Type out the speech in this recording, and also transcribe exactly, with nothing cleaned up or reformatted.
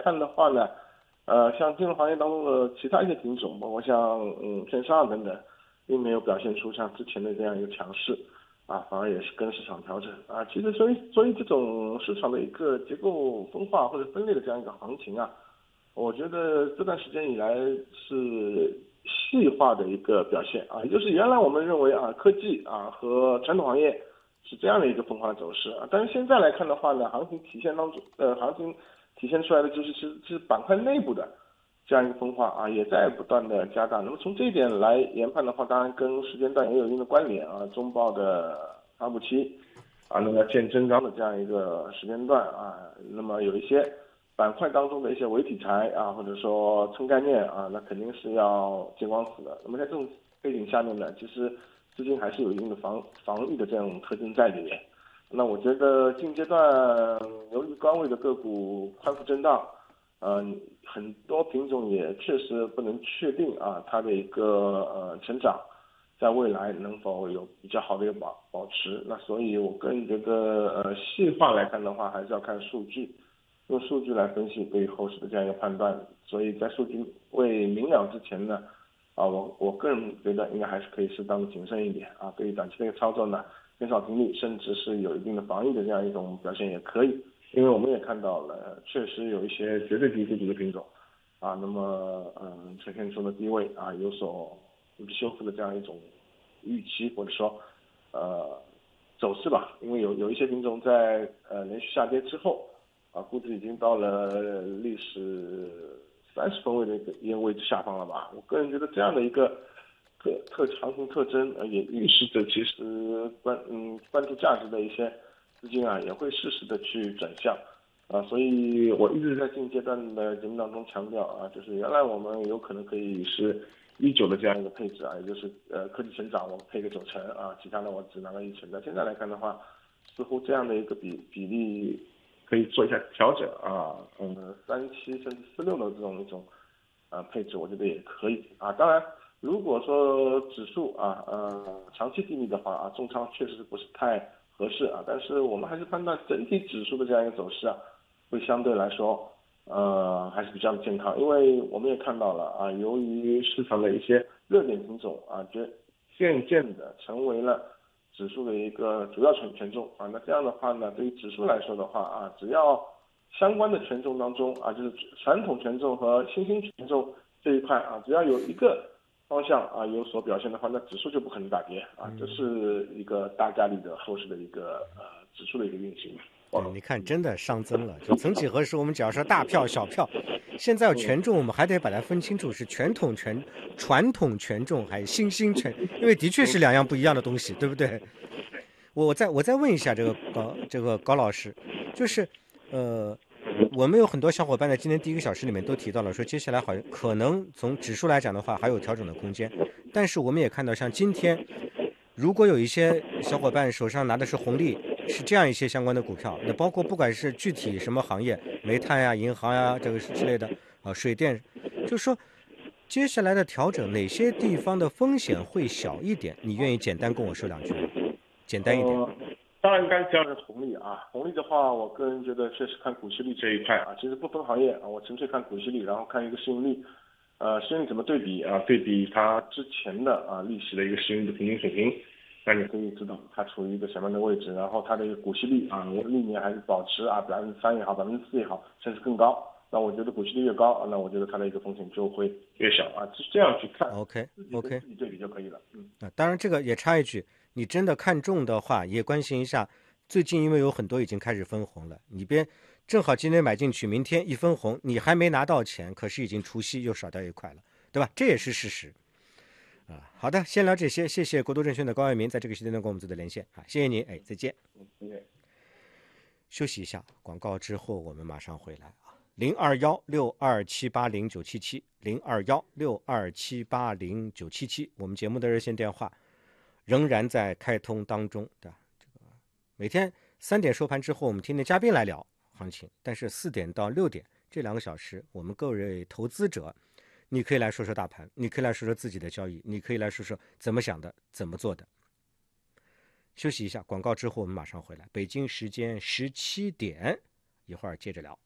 看的话呢，呃，像金融行业当中的其他一些品种，包括像嗯券商等等，并没有表现出像之前的这样一个强势，啊，反而也是跟市场调整啊。其实所以所以这种市场的一个结构分化或者分裂的这样一个行情啊，我觉得这段时间以来是细化的一个表现啊，也就是原来我们认为啊科技啊和传统行业是这样的一个分化走势啊，但是现在来看的话呢，行情体现当中呃行情体现出来的就是是是板块内部的这样一个分化啊，也在不断的加大。那么从这一点来研判的话，当然跟时间段也有一定的关联啊，中报的发布期啊，那么见真章的这样一个时间段啊，那么有一些板块当中的一些伪题材啊，或者说蹭概念啊，那肯定是要见光死的。那么在这种背景下面呢，其实资金还是有一定的防防御的这种特征在里面。那我觉得近阶段由于高位的个股宽幅震荡，嗯、呃，很多品种也确实不能确定啊它的一个呃成长，在未来能否有比较好的一个保保持。那所以我个人觉得呃细化来看的话，还是要看数据。用数据来分析对于后市的这样一个判断，所以在数据未明了之前呢，啊，我我个人觉得应该还是可以适当的谨慎一点啊，对于短期的一个操作呢，减少停利，甚至是有一定的防御的这样一种表现也可以，因为我们也看到了，确实有一些绝对低估值的品种，啊，那么嗯呈现出了低位啊有所修复的这样一种预期或者说呃走势吧，因为有有一些品种在呃连续下跌之后。啊，估值已经到了历史三十分位的一个一个位置下方了吧？我个人觉得这样的一个特特行情特征，呃，也预示着其实关嗯关注价值的一些资金啊，也会适时的去转向啊。所以我一直在近阶段的节目当中强调啊，就是原来我们有可能可以是一九的这样一个配置啊，也就是呃科技成长我配个九成啊，其他的我只拿个一成。但现在来看的话，似乎这样的一个比比例。可以做一下调整啊，嗯，三七甚至四六的这种一种呃配置，我觉得也可以啊。当然，如果说指数啊呃长期低迷的话啊，重仓确实不是太合适啊。但是我们还是判断整体指数的这样一个走势啊，会相对来说呃还是比较健康，因为我们也看到了啊，由于市场的一些热点品种啊，渐渐渐的成为了。指数的一个主要权权重啊，那这样的话呢，对于指数来说的话啊，只要相关的权重当中啊，就是传统权重和新兴权重这一块啊，只要有一个方向啊有所表现的话，那指数就不可能大跌啊，这是一个大概率的后市的一个呃指数的一个运行。 对，你看，真的上增了。就曾几何时，我们只要说大票、小票，现在要权重，我们还得把它分清楚是传统权、传统权重还是新兴权，因为的确是两样不一样的东西，对不对？我再我再问一下这个高这个高老师，就是呃，我们有很多小伙伴在今天第一个小时里面都提到了，说接下来好像可能从指数来讲的话还有调整的空间，但是我们也看到，像今天如果有一些小伙伴手上拿的是红利，是这样一些相关的股票，那包括不管是具体什么行业，煤炭呀、银行呀这个之类的啊，水电，就是说接下来的调整哪些地方的风险会小一点？你愿意简单跟我说两句吗？简单一点。 呃，当然刚才提到的是红利啊，红利的话，我个人觉得确实看股息率这一块啊，其实不分行业啊，我纯粹看股息率，然后看一个市盈率，呃，市盈率怎么对比啊？对比它之前的啊历史的一个市盈率的平均水平，那你可以知道它处于一个什么样的位置，然后它的一个股息率啊，历年还是保持啊百分之三也好，百分之四也好，甚至更高。那我觉得股息率越高，那我觉得它的一个风险就会越小啊，是这样去看， OK 自己跟 OK 自己对比就可以了。嗯， 啊，当然这个也插一句，你真的看中的话，也关心一下。最近因为有很多已经开始分红了，你别正好今天买进去，明天一分红，你还没拿到钱，可是已经除息又少掉一块了，对吧？这也是事实啊。好的，先聊这些，谢谢国都证券的高爱民在这个时间段跟我们做的连线啊，谢谢你，哎，再见。 嗯， 休息一下，广告之后我们马上回来啊。零二幺六二七八零九七七，零二幺六二七八零九七七，我们节目的热线电话仍然在开通当中的。这个每天三点收盘之后，我们听听嘉宾来聊行情，但是四点到六点这两个小时，我们各位投资者，你可以来说说大盘，你可以来说说自己的交易，你可以来说说怎么想的，怎么做的。休息一下，广告之后我们马上回来。北京时间十七点，一会儿接着聊。